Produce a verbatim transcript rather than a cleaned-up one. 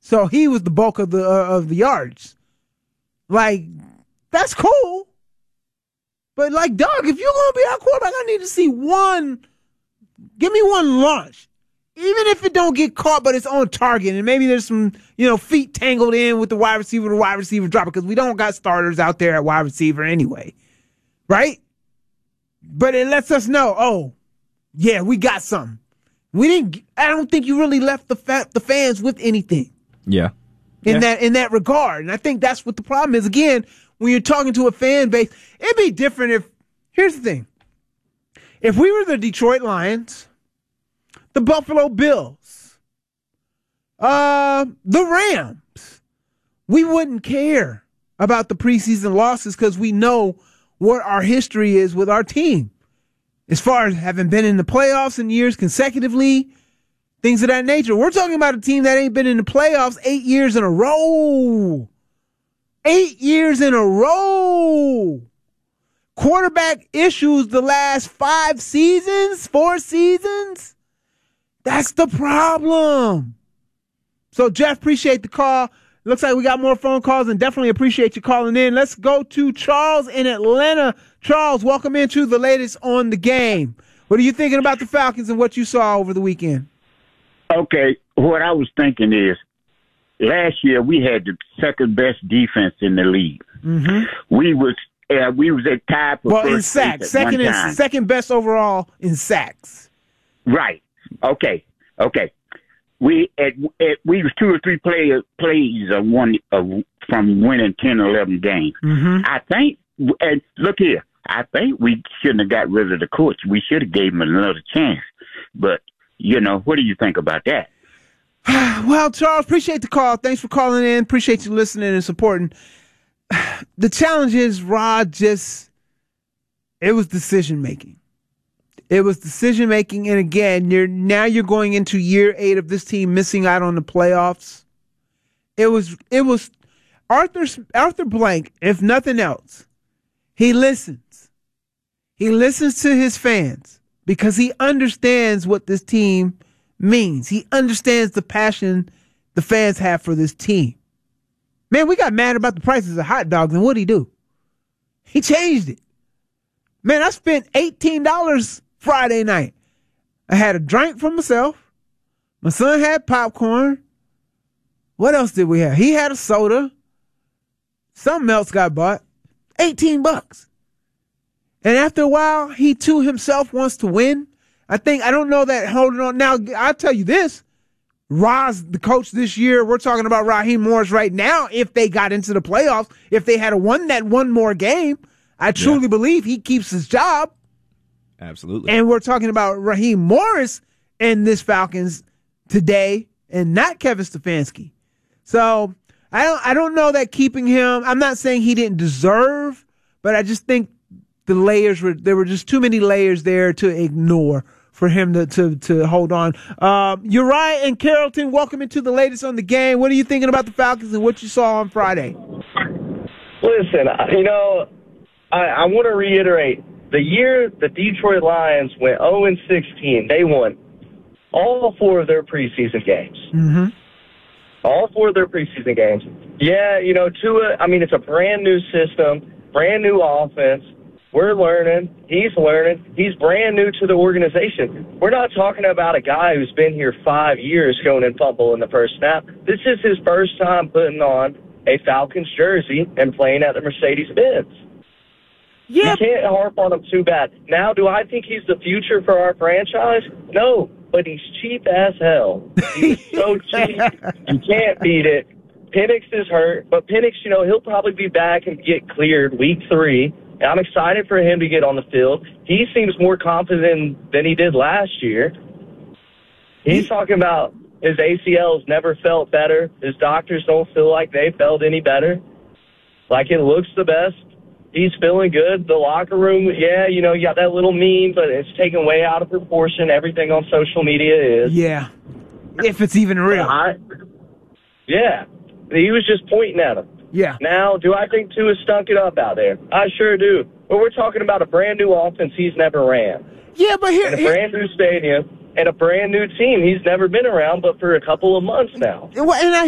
So he was the bulk of the uh, of the yards. Like, that's cool. But, like, dog, if you're going to be our quarterback, I need to see one. Give me one launch. Even if it don't get caught, but it's on target, and maybe there's some, you know, feet tangled in with the wide receiver, the wide receiver dropper, because we don't got starters out there at wide receiver anyway. Right? But it lets us know, oh, yeah, we got something. We didn't. I don't think you really left the fa- the fans with anything. Yeah. In yeah. that in that regard, and I think that's what the problem is. Again, when you're talking to a fan base, it'd be different if. Here's the thing: if we were the Detroit Lions, the Buffalo Bills, uh, the Rams, we wouldn't care about the preseason losses because we know what our history is with our team. As far as having been in the playoffs in years consecutively, things of that nature. We're talking about a team that ain't been in the playoffs eight years in a row. Eight years in a row. Quarterback issues the last five seasons, four seasons. That's the problem. So, Jeff, appreciate the call. Looks like we got more phone calls, and definitely appreciate you calling in. Let's go to Charles in Atlanta. Charles, welcome into the latest on the game. What are you thinking about the Falcons and what you saw over the weekend? Okay, what I was thinking is last year we had the second best defense in the league. Mm-hmm. We was uh, we was at tied for well first in sacks, second in, second best overall in sacks. Right. Okay. Okay. We at, at we was two or three play, plays uh, one uh, from winning ten or eleven games. Mm-hmm. I think. And look here, I think we shouldn't have got rid of the coach. We should have gave him another chance. But you know, what do you think about that? Well, Charles, appreciate the call. Thanks for calling in. Appreciate you listening and supporting. The challenge is, Rod, just it was decision making. It was decision making, and again, you're now you're going into year eight of this team missing out on the playoffs. It was it was Arthur Arthur Blank, if nothing else, he listens. He listens to his fans because he understands what this team means. He understands the passion the fans have for this team. Man, we got mad about the prices of hot dogs, and what'd he do? He changed it. Man, I spent eighteen dollars Friday night. I had a drink for myself. My son had popcorn. What else did we have? He had a soda. Something else got bought. eighteen bucks. And after a while, he too himself wants to win. I think, I don't know that holding on. Now, I'll tell you this. Roz, the coach this year, we're talking about Raheem Morris right now. If they got into the playoffs, if they had won that one more game, I truly yeah. believe he keeps his job. Absolutely. And we're talking about Raheem Morris and this Falcons today and not Kevin Stefanski. So I don't I don't know that keeping him, I'm not saying he didn't deserve, but I just think the layers were, there were just too many layers there to ignore for him to, to, to hold on. Um, Uriah and Carrollton, welcome into the latest on the game. What are you thinking about the Falcons and what you saw on Friday? Listen, you know, I, I want to reiterate, the year the Detroit Lions went oh and sixteen, they won all four of their preseason games. Mm-hmm. All four of their preseason games. Yeah, you know, Tua, I mean, it's a brand new system, brand new offense. We're learning. He's learning. He's brand new to the organization. We're not talking about a guy who's been here five years going and fumble in the first snap. This is his first time putting on a Falcons jersey and playing at the Mercedes-Benz. Yeah. You can't harp on him too bad. Now, do I think he's the future for our franchise? No, but he's cheap as hell. He's so cheap. You can't beat it. Penix is hurt, but Penix, you know, he'll probably be back and get cleared week three. And I'm excited for him to get on the field. He seems more confident than he did last year. He's talking about his A C Ls never felt better. His doctors don't feel like they felt any better. Like, it looks the best. He's feeling good. The locker room, yeah, you know, you got that little meme, but it's taken way out of proportion. Everything on social media is. Yeah, if it's even real. I, yeah, he was just pointing at him. Yeah. Now, do I think Tua stunk it up out there? I sure do. But we're talking about a brand-new offense he's never ran. Yeah, but here... And a here, brand-new stadium and a brand-new team he's never been around but for a couple of months now. Well, and I